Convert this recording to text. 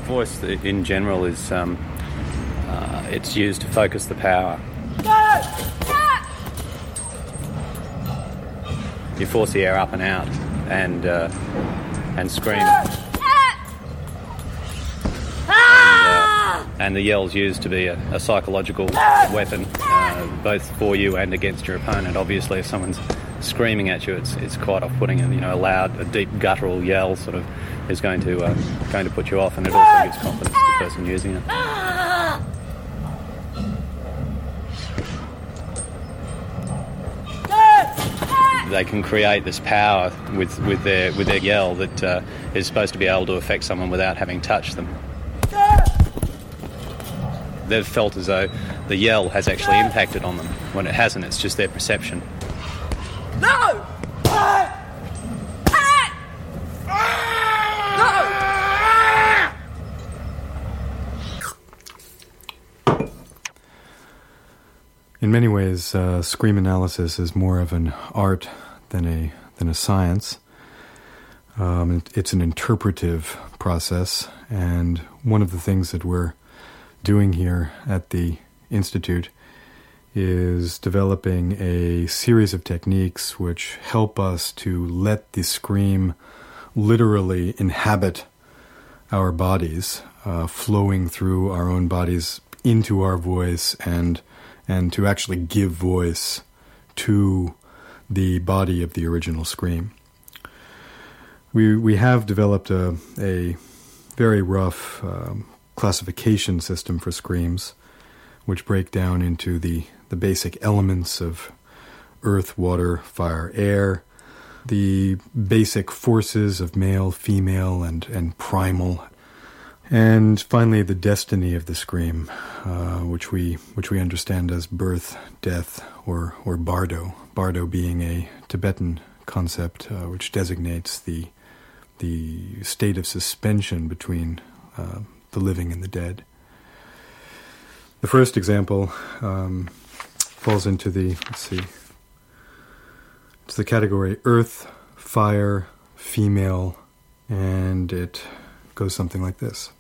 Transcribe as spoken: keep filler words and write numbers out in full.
voice in general is um, uh, it's used to focus the power. You force the air up and out, and uh, and scream. And the yell's used to be a, a psychological weapon, uh, both for you and against your opponent. Obviously, if someone's screaming at you, it's it's quite off-putting, and you know, a loud, a deep guttural yell sort of is going to uh, going to put you off, and it also gives confidence to the person using it. They can create this power with with their with their yell that uh, is supposed to be able to affect someone without having touched them. They've felt as though the yell has actually impacted on them. When it hasn't, it's just their perception. No! No! In many ways, uh, scream analysis is more of an art than a than a science. Um, it, it's an interpretive process, and one of the things that we're doing here at the Institute is developing a series of techniques which help us to let the scream literally inhabit our bodies, uh, flowing through our own bodies into our voice, and and to actually give voice to the body of the original scream. We we have developed a, a very rough um, classification system for screams, which break down into the, the basic elements of earth, water, fire, air, the basic forces of male, female, and, and primal, and finally the destiny of the scream, uh, which we which we understand as birth, death, or or bardo. Bardo being a Tibetan concept uh, which designates the the state of suspension between uh, the living and the dead. The first example um, falls into the, let's see, it's the category earth, fire, female, and it goes something like this.